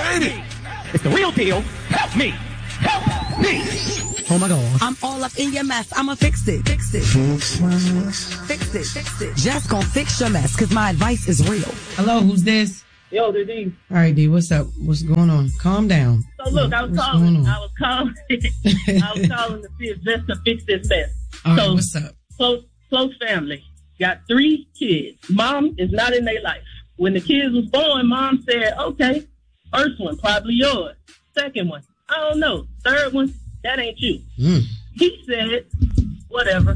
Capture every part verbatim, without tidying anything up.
lady. It's the real deal. Help me. Help me. Oh my God. I'm all up in your mess. I'ma fix it. Fix it. Fix my mess. Fix it. Fix it. Just gonna fix your mess, cause my advice is real. Hello, who's this? Yo, this D. All right, D, what's up? What's going on? Calm down. So look, I was what's calling. I was calling. I was calling to see if just to fix this mess. All right, so, what's up? Close, close family. Got three kids. Mom is not in their life. When the kids was born, mom said, okay, first one, probably yours. Second one, I don't know. Third one, that ain't you. Mm. He said, whatever.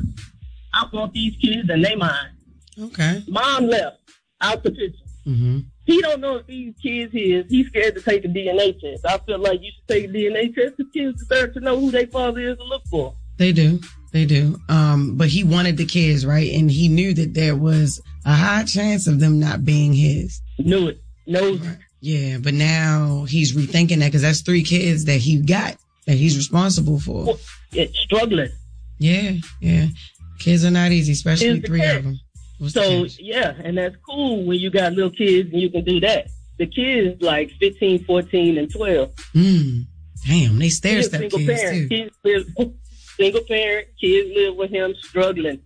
I want these kids and they mine. Okay. Mom left out the picture. Mm-hmm. He don't know if these kids his. He's scared to take a D N A test. I feel like you should take a D N A test. The kids deserve to know who their father is to look for. They do. They do. Um, but he wanted the kids, right? And he knew that there was a high chance of them not being his. Knew it. Knows it. Yeah, but now he's rethinking that because that's three kids that he got that he's responsible for. Well, it's struggling. Yeah, yeah. Kids are not easy, especially three catch. of them. What's so, the yeah, and that's cool when you got little kids and you can do that. The kids like fifteen, fourteen, and twelve. Mm. Damn, they stair step single kids parent. too. Kids live, single parent, kids live with him struggling.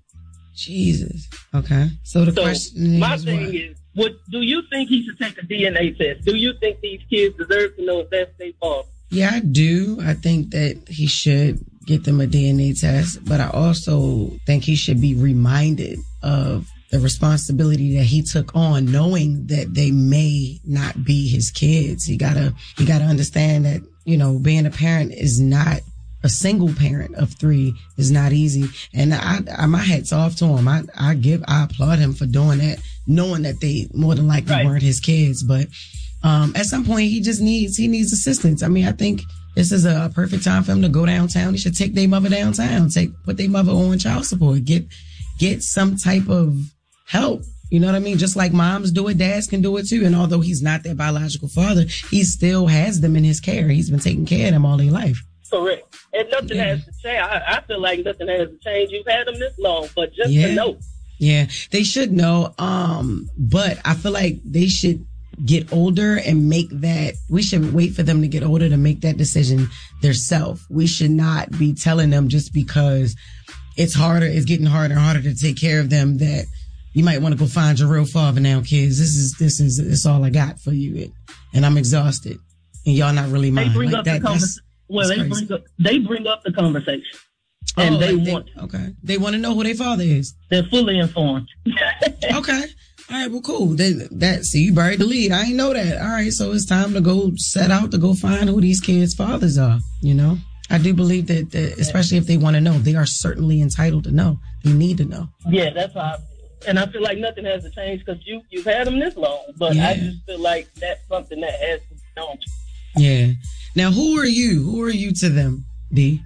Jesus. Okay. So the so question my is thing what? is, what, do you think he should take a D N A test? Do you think these kids deserve to know if that's their fault? Yeah, I do. I think that he should get them a D N A test, but I also think he should be reminded of the responsibility that he took on, knowing that they may not be his kids. He gotta, he gotta understand that, you know, being a parent is not, a single parent of three is not easy. And I, I my hat's off to him. I, I give, I applaud him for doing that, knowing that they more than likely right. weren't his kids. But, um, at some point he just needs, he needs assistance. I mean, I think this is a perfect time for him to go downtown. He should take their mother downtown, take, put their mother on child support, get, get some type of help. You know what I mean? Just like moms do it, dads can do it too. And although he's not their biological father, he still has them in his care. He's been taking care of them all their life. Correct. And nothing yeah. has to change. I, I feel like nothing has to change. You've had them this long, but just yeah. to know. Yeah, they should know. Um, but I feel like they should get older and make that, we should wait for them to get older to make that decision themselves. We should not be telling them just because it's harder, it's getting harder and harder to take care of them that you might want to go find your real father now, kids. This is, this is, it's all I got for you. And I'm exhausted. And y'all not really mine. They bring like up that, the conversation. Well, they bring up, they bring up the conversation. And oh, they like want. They, okay. They want to know who their father is. They're fully informed. Okay. All right. Well, cool. Then that, see, you buried the lead. I ain't know that. All right. So it's time to go set out to go find who these kids' fathers are. You know, I do believe that, that especially if they want to know, they are certainly entitled to know. They need to know. Yeah, that's how I feel. And I feel like nothing has to change because you, you've had them this long. But yeah. I just feel like that's something that has to be known. Yeah. Now, who are you? Who are you to them, D?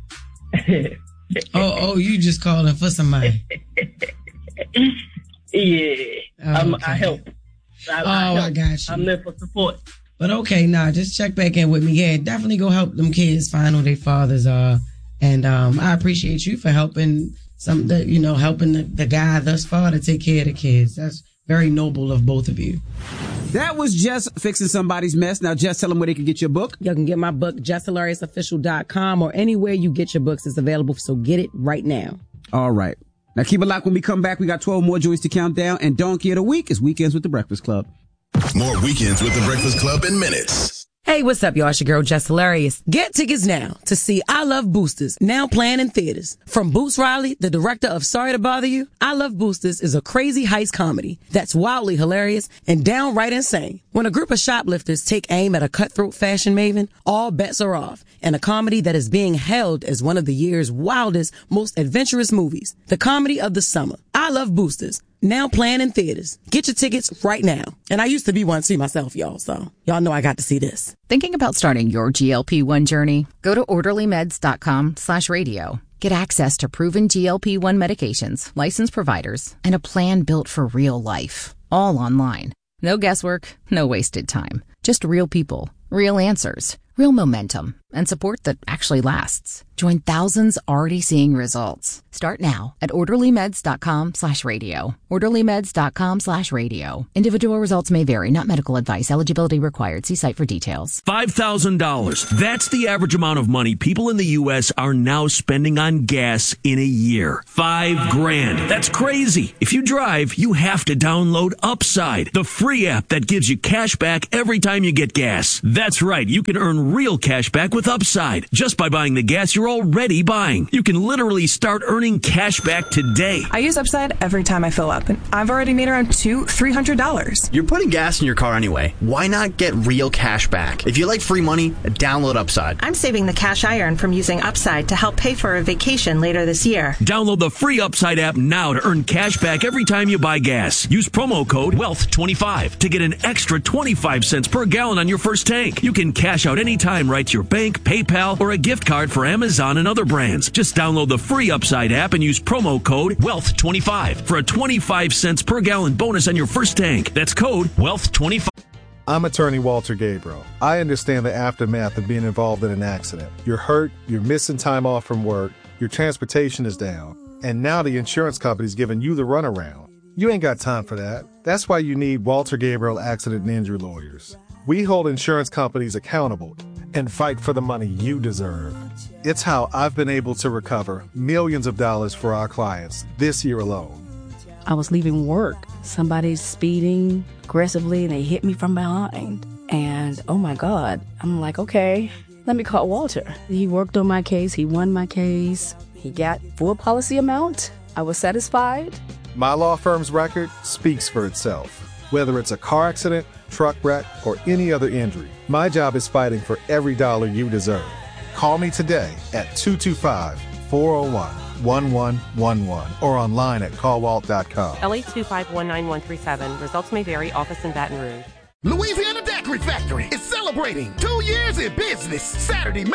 oh, oh, you just calling for somebody. yeah. Oh, I'm, okay. I help. I, oh, I, help. I got you. I'm there for support. But okay, nah, just check back in with me. Yeah, definitely go help them kids find who their fathers are. And um, I appreciate you for helping some, the, you know, helping the, the guy thus far to take care of the kids. That's very noble of both of you. That was Jess fixing somebody's mess. Now, Jess, tell them where they can get your book. You can get my book, jess hilarious official dot com, or anywhere you get your books. It's available, so get it right now. All right. Now, keep it locked. When we come back, we got twelve more joints to count down, and Donkey of the Week is Weekends with the Breakfast Club. More Weekends with the Breakfast Club in minutes. Hey, what's up, y'all? It's your girl, Jess Hilarious. Get tickets now to see I Love Boosters, now playing in theaters. From Boots Riley, the director of Sorry to Bother You, I Love Boosters is a crazy heist comedy that's wildly hilarious and downright insane. When a group of shoplifters take aim at a cutthroat fashion maven, all bets are off, and a comedy that is being hailed as one of the year's wildest, most adventurous movies. The comedy of the summer. I Love Boosters. Now playing in theaters. Get your tickets right now. And I used to be one too myself, y'all, so y'all know I got to see this. Thinking about starting your G L P one journey? Go to orderlymeds.com slash radio. Get access to proven G L P one medications, licensed providers, and a plan built for real life. All online. No guesswork, no wasted time. Just real people, real answers, real Real momentum and support that actually lasts. Join thousands already seeing results. Start now at orderlymeds.com slash radio. orderlymeds.com slash radio. Individual results may vary, not medical advice. Eligibility required. See site for details. five thousand dollars. That's the average amount of money people in the U S are now spending on gas in a year. Five grand. That's crazy. If you drive, you have to download Upside, the free app that gives you cash back every time you get gas. That's right. You can earn real cash back with Upside just by buying the gas you're already buying. You can literally start earning cash back today. I use Upside every time I fill up, and I've already made around two, three hundred dollars. You're putting gas in your car anyway. Why not get real cash back? If you like free money, download Upside. I'm saving the cash I earn from using Upside to help pay for a vacation later this year. Download the free Upside app now to earn cash back every time you buy gas. Use promo code wealth twenty-five to get an extra twenty-five cents per gallon on your first tank. You can cash out anytime right to your bank, PayPal, or a gift card for Amazon and other brands. Just download the free Upside app and use promo code wealth twenty-five for a twenty-five cents per gallon bonus on your first tank. That's code wealth twenty-five. I'm attorney Walter Gabriel. I understand the aftermath of being involved in an accident. You're hurt, you're missing time off from work, your transportation is down, and now the insurance company's giving you the runaround. You ain't got time for that. That's why you need Walter Gabriel Accident and Injury Lawyers. We hold insurance companies accountable and fight for the money you deserve. It's how I've been able to recover millions of dollars for our clients this year alone. I was leaving work. Somebody's speeding aggressively and they hit me from behind. And oh my God, I'm like, okay, let me call Walter. He worked on my case. He won my case. He got full policy amount. I was satisfied. My law firm's record speaks for itself. Whether it's a car accident, truck wreck, or any other injury, my job is fighting for every dollar you deserve. Call me today at two two five, four oh one, one one one one or online at call walt dot com. L A two five one nine one three seven. Results may vary. Office in Baton Rouge. Louisiana Daiquiri Factory is celebrating two years in business Saturday,